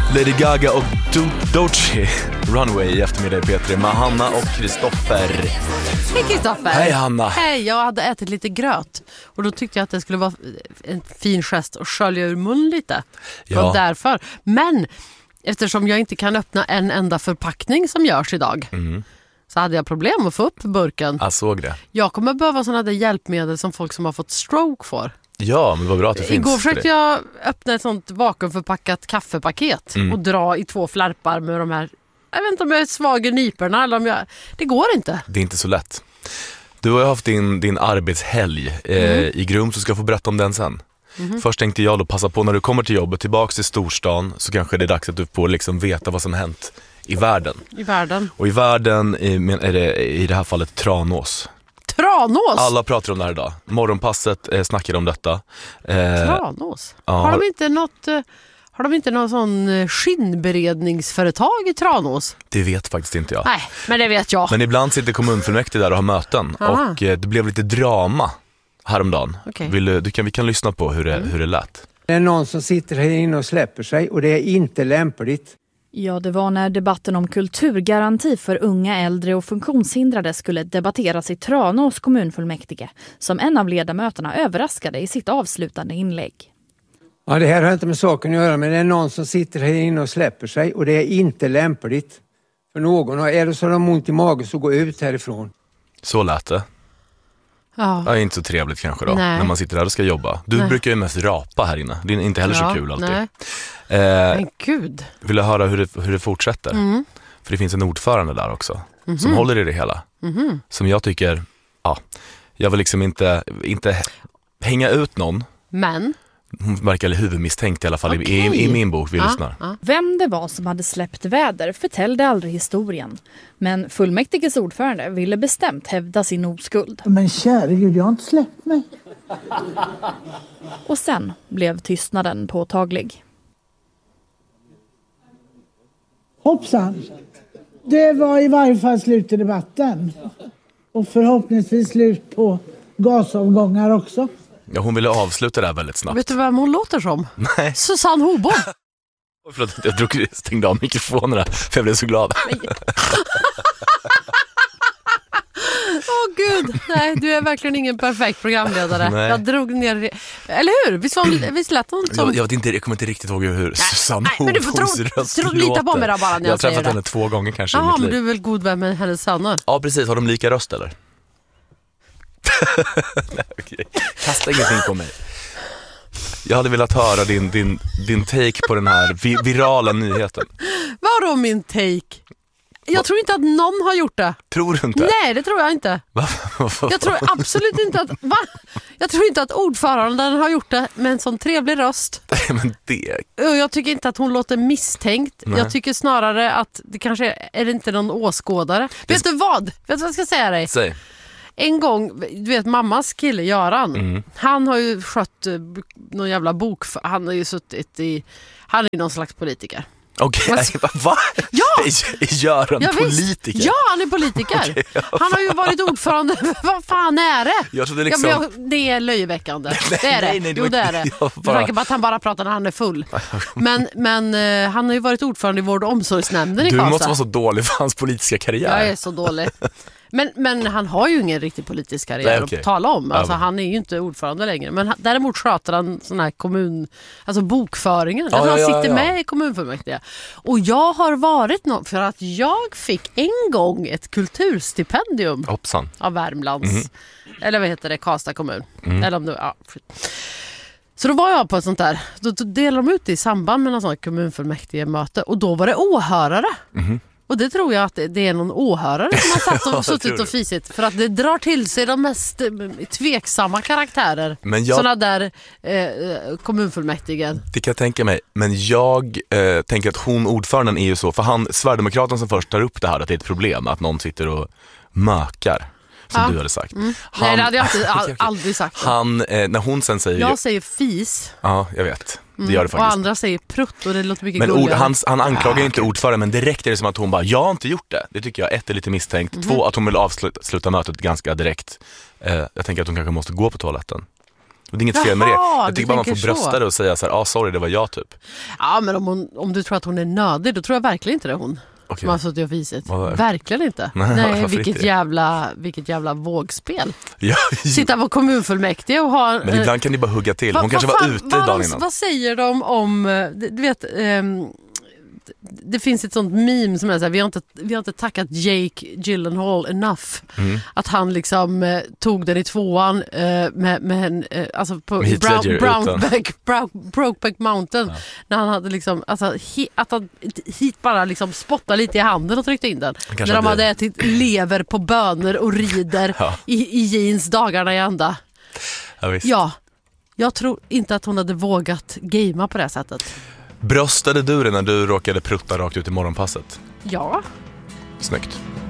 Lady Gaga och Doechii, Runway i eftermiddag i P3 med Hanna och Kristoffer. Hej Kristoffer. Hej Hanna. Hej, jag hade ätit lite gröt och då tyckte jag att det skulle vara en fin gest att skölja ur mun lite. Ja. Och därför. Men eftersom jag inte kan öppna en enda förpackning som görs idag så hade jag problem att få upp burken. Jag såg det. Jag kommer behöva sådana där hjälpmedel som folk som har fått stroke får. Ja, men vad bra att det finns. Igår försökte jag öppna ett sånt vakuumförpackat kaffepaket och dra i 2 flärpar med de här, jag vet inte om jag är svag i nyperna eller om jag, det går inte. Det är inte så lätt. Du har ju haft din arbetshelg i Grum, så ska jag få berätta om den sen. Först tänkte jag då passa på när du kommer till jobbet tillbaks till storstan, så kanske det är dags att du får liksom veta vad som hänt i världen. I världen. Och i världen är det i det här fallet Tranås. Tranås? Alla pratar om det här idag. Morgonpasset snackar om detta. Tranås? Ja. Har de inte någon sån skinnberedningsföretag i Tranås? Det vet faktiskt inte jag. Nej, men det vet jag. Men ibland sitter kommunfullmäktige där och har möten. Aha. Och det blev lite drama häromdagen. Okej. Vi kan lyssna på hur det lät. Det är någon som sitter här inne och släpper sig och det är inte lämpligt. Ja, det var när debatten om kulturgaranti för unga, äldre och funktionshindrade skulle debatteras i Tranås kommunfullmäktige som en av ledamöterna överraskade i sitt avslutande inlägg. Ja, det här har inte med saken att göra, men det är någon som sitter här inne och släpper sig och det är inte lämpligt för någon. Och är det så att de har ont i magen så gå ut härifrån. Så lät det. Ja. Ja, inte så trevligt kanske då, Nej. när man sitter där och ska jobba. Du brukar ju mest rapa här inne. Det är inte heller så kul alltid. Nej. Men gud. Vill jag höra hur det fortsätter? För det finns en ordförande där också som håller i det hela. Som jag tycker, jag vill liksom inte hänga ut någon. Men? Hon verkar huvudmisstänkt i alla fall i min bok vi lyssnar. Vem det var som hade släppt väder förtällde aldrig historien. Men fullmäktiges ordförande ville bestämt hävda sin oskuld. Men kära Gud, jag har inte släppt mig. Och sen blev tystnaden påtaglig. Hoppsan. Det var i varje fall slut i debatten. Och förhoppningsvis slut på gasavgångar också. Ja, hon ville avsluta det här väldigt snabbt. Vet du vem hon låter som? Nej. Susanne Hobo. Förlåt, jag stängde av mikrofonerna för jag blev så glad. Åh gud, nej, du är verkligen ingen perfekt programledare. Nej. Jag drog ner, eller hur? Visst lät hon som... Jag kommer inte riktigt ihåg hur Susanne men du får Hobos röst tro lita på mig då bara när jag har jag säger träffat det. henne 2 gånger kanske i Jaha, mitt men liv. du är väl god vän med hennes söner? Ja, precis. Har de lika röst eller? Nej, okej. Kasta ingenting på mig. Jag hade velat höra din take på den här virala nyheten. Vadå min take? Jag tror inte att någon har gjort det. Tror du inte? Nej, det tror jag inte. Jag tror absolut inte att... Va? Jag tror inte att ordföranden har gjort det med en sån trevlig röst. Men det... Jag tycker inte att hon låter misstänkt. Nej. Jag tycker snarare att det kanske är det inte någon åskådare. Vet du vad jag ska säga dig? Säg. En gång, du vet mammas kille Göran, han har ju skött någon jävla bok, han har ju suttit i, han är ju någon slags politiker. Okej, va? Ja! Är Göran politiker? Ja, han är politiker. Okej, han har ju varit ordförande, vad fan är det? Jag trodde liksom... det är löjeväckande. Det är det. Nej, Jo, det är det. Det verkar bara att han bara pratar när han är full. Men han har ju varit ordförande i vård- och omsorgsnämnden i Karlstad. Du måste vara så dålig för hans politiska karriär. Jag är så dålig. Men han har ju ingen riktig politisk karriär att tala om. Alltså, han är ju inte ordförande längre. Men däremot sköter han sån här alltså bokföringen. Han sitter med i kommunfullmäktige. Och jag har varit för att jag fick en gång ett kulturstipendium. Hoppsan. Av Värmlands. Eller vad heter det? Karlstad kommun. Eller om det så då var jag på ett sånt där. Då delade de ut det i samband med någon sån här kommunfullmäktige möte. Och då var det åhörare. Och det tror jag att det är någon åhörare som har satt och suttit och fisit. För att det drar till sig de mest tveksamma karaktärer. Sådana där kommunfullmäktige. Det kan jag tänka mig. Men jag tänker att ordföranden är ju så. För Sverigedemokraterna som först tar upp det här att det är ett problem. Att någon sitter och mökar. Som du hade sagt. Nej, det hade jag aldrig sagt. När hon sen säger... Jag säger fis. Ja, jag vet. Det gör det faktiskt. Och andra säger prutt och det låter mycket men gulligare. Han anklagar inte ordföranden, men direkt är det som att hon bara, jag har inte gjort det. Det tycker jag, 1 är lite misstänkt. 2, att hon vill avsluta mötet ganska direkt. Jag tänker att hon kanske måste gå på toaletten. Och det är inget fel med det. Jag tycker bara man får så. brösta det och säga så här, sorry, det var jag typ. Ja, men om du tror att hon är nödig, då tror jag verkligen inte det är hon. Okay. Som har suttit och visat. Vad? Verkligen inte. Nej, vilket jävla vågspel. Ja. Sitta på kommunfullmäktige och ha... Men ibland kan ni bara hugga till. Hon kanske var ute dagen innan. Vad säger de om... Du vet... det finns ett sånt meme som är så här, vi har inte tackat Jake Gyllenhaal enough. Att han liksom tog den i 2:an med alltså på Brokeback Mountain, när han hade liksom alltså att han hit bara liksom spottade lite i handen och tryckte in den. När de hade ätit lever på bönor och rider i jeans dagarna i ända. Ja, visst. Ja. Jag tror inte att hon hade vågat gamea på det sättet. Bröstade du det när du råkade prutta rakt ut i morgonpasset? Ja. Snyggt.